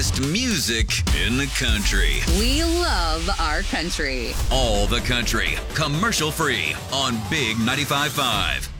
best music in the country. We love our country. All the country, commercial free on Big 95.5.